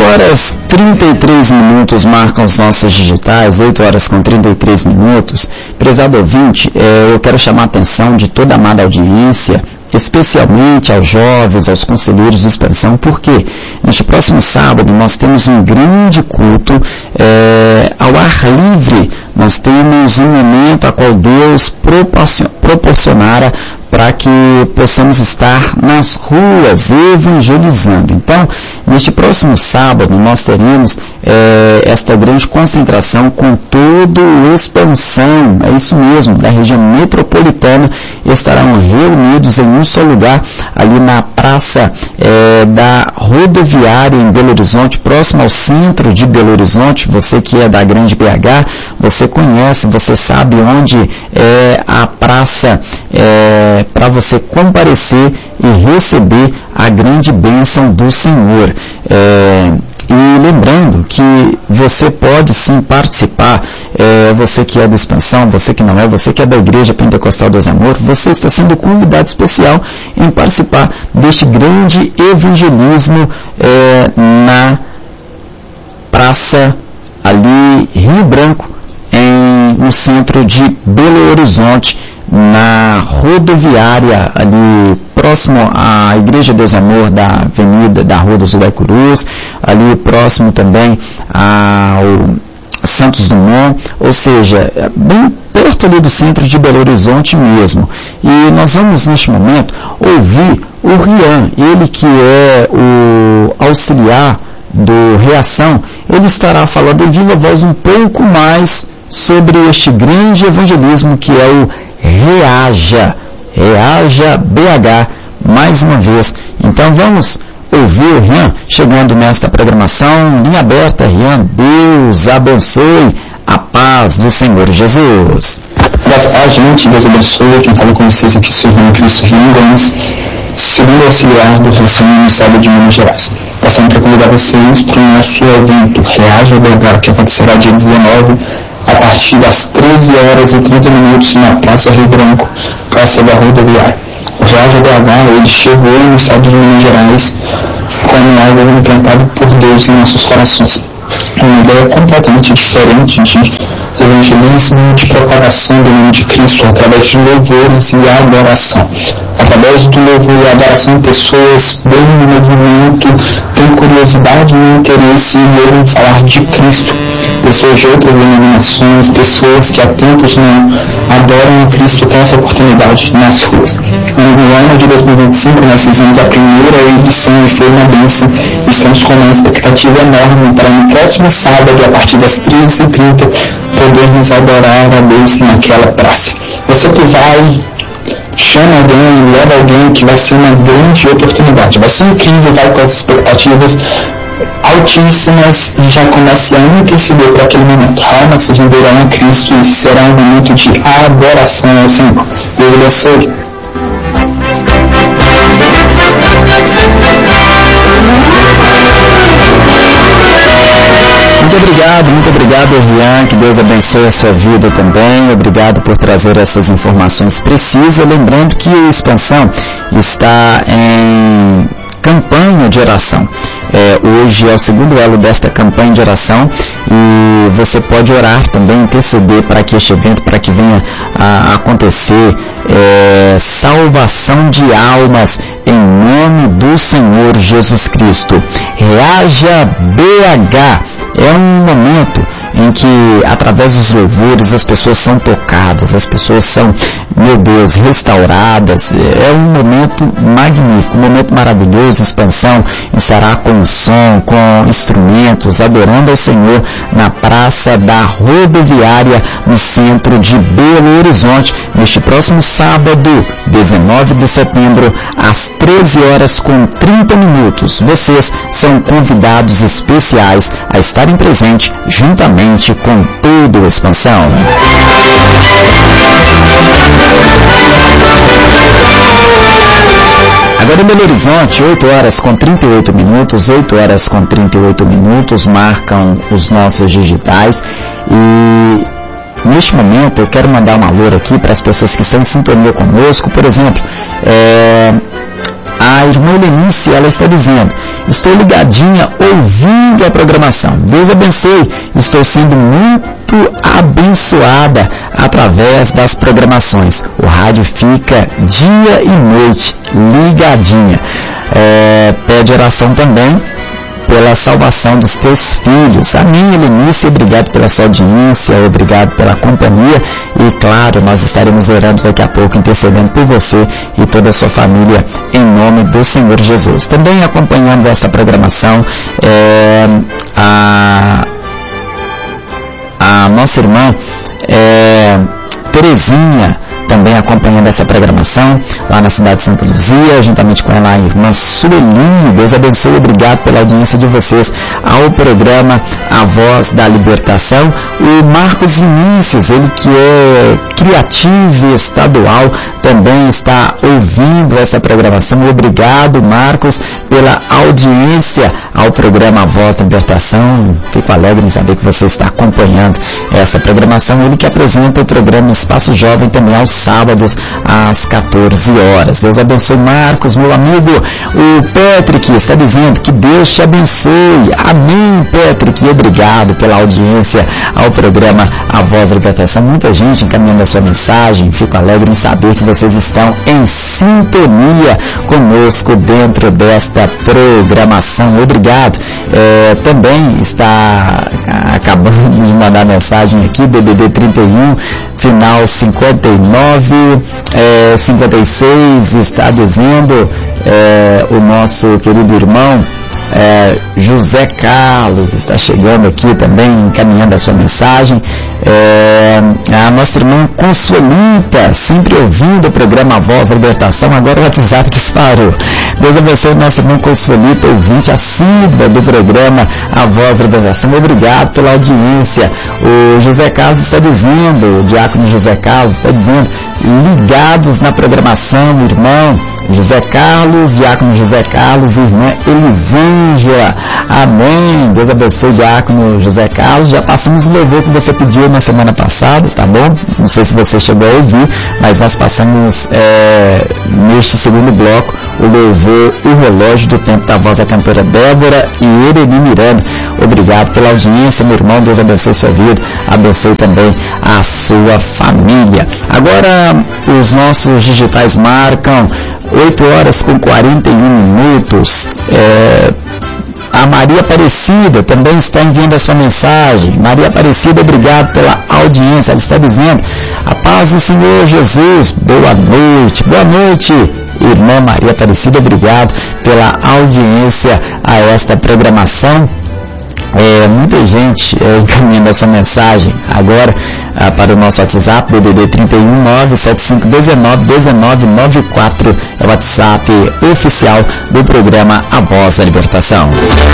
horas 33 minutos marcam os nossos digitais, 8 horas com 33 minutos. Prezado ouvinte, eu quero chamar a atenção de toda a amada audiência, especialmente aos jovens, aos conselheiros de expansão, porque neste próximo sábado nós temos um grande culto ao ar livre. Nós temos um momento a qual Deus proporcionara para que possamos estar nas ruas evangelizando. Então, neste próximo sábado, nós teremos esta grande concentração com todo o expansão, é isso mesmo, da região metropolitana, estarão reunidos em um só lugar, ali na praça da rodoviária em Belo Horizonte, próximo ao centro de Belo Horizonte. Você que é da grande BH, você conhece, você sabe onde é a praça para você comparecer e receber a grande bênção do Senhor. E lembrando que você pode sim participar, você que é da expansão, você que não é, você que é da Igreja Pentecostal Deus Amor, você está sendo convidado especial em participar deste grande evangelismo na praça ali Rio Branco, no centro de Belo Horizonte, na rodoviária ali próximo à Igreja Deus Amor da Avenida da Rua do José Cruz, ali próximo também ao Santos Dumont, ou seja, bem perto ali do centro de Belo Horizonte mesmo. E nós vamos neste momento ouvir o Rian, ele que é o auxiliar do Reação. Ele estará falando em viva voz um pouco mais sobre este grande evangelismo que é o Reaja BH, mais uma vez. Então vamos ouvir o Rian chegando nesta programação. Linha aberta, Rian. Deus abençoe. A paz do Senhor Jesus. Graças a gente, Deus abençoe. Quem fala com vocês aqui, seu irmão Cristo Rian Gomes, segundo auxiliar do Reação no estado de Minas Gerais. Passando para convidar vocês para o nosso evento Reaja BH, que acontecerá dia 19, a partir das 13 horas e 30 minutos na Praça Rio Branco, Praça da Rodoviária. O Reaja BH, ele chegou no estado de Minas Gerais como algo implantado por Deus em nossos corações. Uma ideia completamente diferente de evangelismo, de propagação do nome de Cristo, através de louvores e adoração. Através do louvor e adoração, pessoas bem no movimento, têm curiosidade e interesse em ouvir falar de Cristo. Pessoas de outras denominações, pessoas que há tempos não adoram a Cristo, têm essa oportunidade nas ruas. No ano de 2025, nós fizemos a primeira edição e foi uma bênção. Estamos com uma expectativa enorme para no próximo sábado, a partir das 13h30, podermos adorar a Deus naquela praça. Você que vai, chama alguém, leva alguém, que vai ser uma grande oportunidade. Vai ser incrível, vai com as expectativas altíssimas e já comece a interceder para aquele momento. Almas se renderão a Cristo e será um momento de adoração ao Senhor. Deus abençoe. Muito obrigado, Rian, que Deus abençoe a sua vida também. Obrigado por trazer essas informações precisas. Lembrando que o Expansão está em campanha de oração. Hoje é o segundo elo desta campanha de oração e você pode orar também, interceder para que este evento, para que venha a acontecer salvação de almas em nome do Senhor Jesus Cristo. Reaja BH é um momento em que, através dos louvores, as pessoas são tocadas, as pessoas são, meu Deus, restauradas. É um momento magnífico, um momento maravilhoso. Expansão estará com som, com instrumentos, adorando ao Senhor na Praça da Rodoviária, no centro de Belo Horizonte, neste próximo sábado, 19 de setembro, às 13 horas com 30 minutos. Vocês são convidados especiais a estarem presentes juntamente com todo o Expansão. Agora em Belo Horizonte, 8 horas com 38 minutos, 8 horas com 38 minutos, marcam os nossos digitais. E neste momento eu quero mandar um alô aqui para as pessoas que estão em sintonia conosco. Por exemplo, A irmã Helenice, ela está dizendo: estou ligadinha, ouvindo a programação. Deus abençoe. Estou sendo muito abençoada através das programações. O rádio fica dia e noite ligadinha. Pede oração também pela salvação dos teus filhos. Amém, Helenice, obrigado pela sua audiência, obrigado pela companhia e, claro, nós estaremos orando daqui a pouco, intercedendo por você e toda a sua família, em nome do Senhor Jesus. Também acompanhando essa programação, a nossa irmã Terezinha, também acompanhando essa programação lá na cidade de Santa Luzia, juntamente com ela a irmã Sueli. Deus abençoe, obrigado pela audiência de vocês ao programa A Voz da Libertação. O Marcos Vinícius, ele que é criativo estadual, também está ouvindo essa programação. Obrigado, Marcos, pela audiência ao programa A Voz da Libertação. Fico alegre em saber que você está acompanhando essa programação. Ele que apresenta o programa Espaço Jovem também aos sábados às 14 horas. Deus abençoe, Marcos, meu amigo. O Patrick está dizendo que Deus te abençoe. Amém, Patrick. E obrigado pela audiência ao programa A Voz da Libertação. Muita gente encaminhando a sua mensagem. Fico alegre em saber que vocês estão em sintonia conosco dentro desta programação. Obrigado. Também está acabando de mandar mensagem aqui, BBB 31, final 59, 56, está dizendo o nosso querido irmão José Carlos, está chegando aqui também, encaminhando a sua mensagem. A nossa irmã Consuelita, sempre ouvindo o programa A Voz da Libertação, agora o WhatsApp disparou. Deus abençoe nossa irmã Consuelita, ouvinte assídua do programa A Voz da Libertação. Obrigado pela audiência. O José Carlos está dizendo, o diácono José Carlos está dizendo, ligados na programação, irmão José Carlos, diácono José Carlos, irmã Elisângela. Amém. Deus abençoe, diácono José Carlos. Já passamos o louvor que você pediu na semana passada, tá bom? Não sei se você chegou a ouvir, mas nós passamos neste segundo bloco o louvor O Relógio do Tempo da voz da cantora Débora e Ereni Miranda. Obrigado pela audiência, meu irmão. Deus abençoe sua vida, abençoe também a sua família. Agora, os nossos digitais marcam 8 horas com 41 minutos. A Maria Aparecida também está enviando a sua mensagem. Maria Aparecida, obrigado pela audiência. Ela está dizendo: a paz do Senhor Jesus, boa noite. Boa noite, irmã Maria Aparecida, obrigado pela audiência a esta programação. Muita gente encaminhando a sua mensagem agora para o nosso WhatsApp, DDD 31 97519 1994, é o WhatsApp oficial do programa A Voz da Libertação.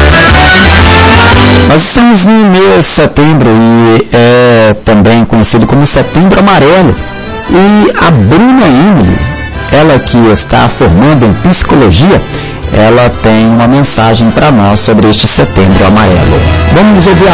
Nós estamos no mês de setembro e é também conhecido como Setembro Amarelo. E a Bruna Emily, ela que está formando em psicologia, ela tem uma mensagem para nós sobre este Setembro Amarelo. Vamos ouvir